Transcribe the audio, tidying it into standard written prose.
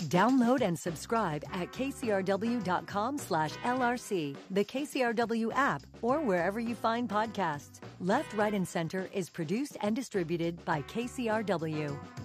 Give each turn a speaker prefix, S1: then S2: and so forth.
S1: Download and subscribe at kcrw.com/LRC, the KCRW app, or wherever you find podcasts. Left, Right, and Center is produced and distributed by KCRW.